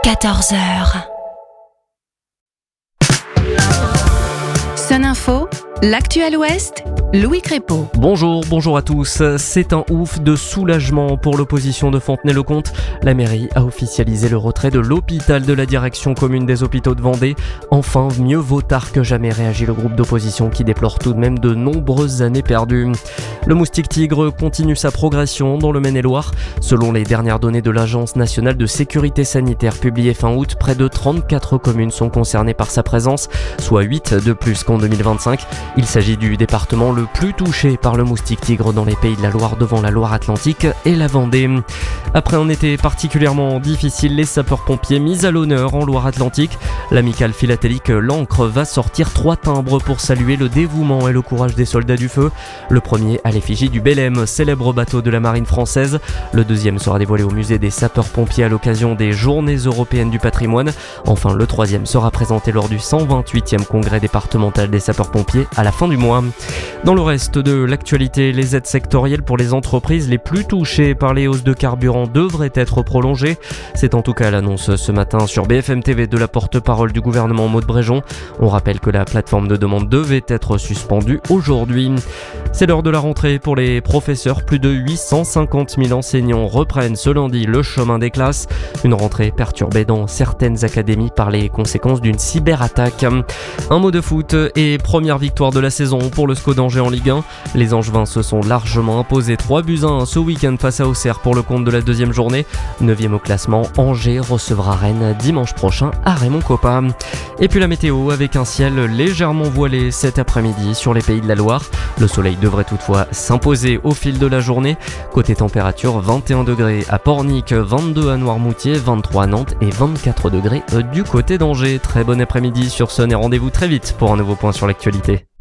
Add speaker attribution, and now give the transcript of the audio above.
Speaker 1: 14h. Sun Info, l'actuel Ouest, Louis Crépeau.
Speaker 2: Bonjour à tous. C'est un ouf de soulagement pour l'opposition de Fontenay-le-Comte. La mairie a officialisé le retrait de l'hôpital de la direction commune des hôpitaux de Vendée. Enfin, mieux vaut tard que jamais, réagit le groupe d'opposition qui déplore tout de même de nombreuses années perdues. Le moustique tigre continue sa progression dans le Maine-et-Loire. Selon les dernières données de l'Agence nationale de sécurité sanitaire publiées fin août, près de 34 communes sont concernées par sa présence, soit 8 de plus qu'en 2025. Il s'agit du département le plus touché par le moustique tigre dans les Pays de la Loire, devant la Loire-Atlantique et la Vendée. Après un été particulièrement difficile, les sapeurs-pompiers mis à l'honneur en Loire-Atlantique. L'amicale philatélique L'Ancre va sortir 3 timbres pour saluer le dévouement et le courage des soldats du feu. Le premier à l'effigie du Belém, célèbre bateau de la marine française. Le deuxième sera dévoilé au musée des sapeurs-pompiers à l'occasion des Journées européennes du patrimoine. Enfin, le troisième sera présenté lors du 128e congrès départemental des sapeurs-pompiers à la fin du mois. Dans le reste de l'actualité, les aides sectorielles pour les entreprises les plus touchées par les hausses de carburant devraient être prolongées. C'est en tout cas l'annonce ce matin sur BFM TV de la porte-parole du gouvernement Maud Bréjon. On rappelle que la plateforme de demande devait être suspendue aujourd'hui. C'est l'heure de la rentrée pour les professeurs. Plus de 850 000 enseignants reprennent ce lundi le chemin des classes. Une rentrée perturbée dans certaines académies par les conséquences d'une cyberattaque. Un mot de foot et première victoire de la saison pour le SCO d'Angers en Ligue 1. Les Angevins se sont largement imposés 3-1 ce week-end face à Auxerre pour le compte de la deuxième journée. 9e au classement, Angers recevra Rennes dimanche prochain à Raymond Kopa. Et puis la météo avec un ciel légèrement voilé cet après-midi sur les Pays de la Loire. Le soleil devrait toutefois s'imposer au fil de la journée. Côté température, 21 degrés à Pornic, 22 à Noirmoutier, 23 à Nantes et 24 degrés du côté d'Angers. Très bon après-midi sur Sun et rendez-vous très vite pour un nouveau point sur l'actualité.